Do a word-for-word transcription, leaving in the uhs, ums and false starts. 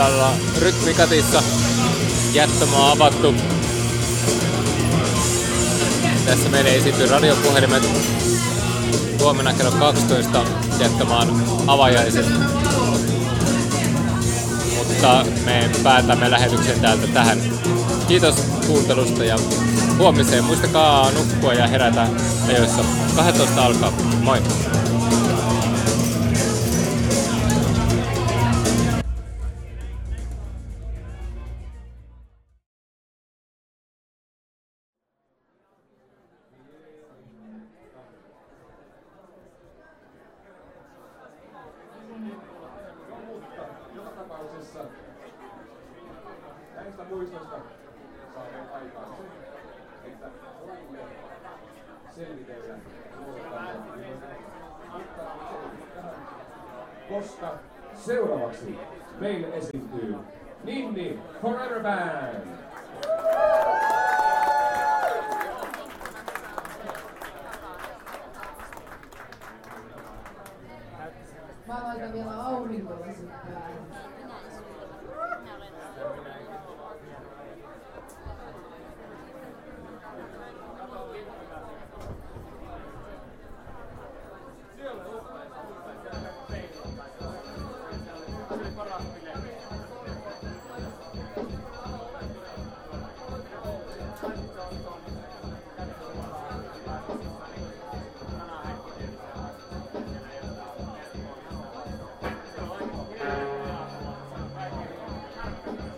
Sairaalalla Rytmikatissa. Jättömaa avattu. Tässä meille esiintyy radiopuhelimet. Huomenna kello kaksitoista Jättömaan avajaiset. Mutta me päätämme lähetyksen täältä tähän. Kiitos kuuntelusta ja huomiseen. Muistakaa nukkua ja herätä ajoissa. kaksitoista alkaa. Moi! Näistä muistoista saamme aikaan sen, että voimme selvitellä koska seuraavaksi meille esiintyy Ninni Forever Band.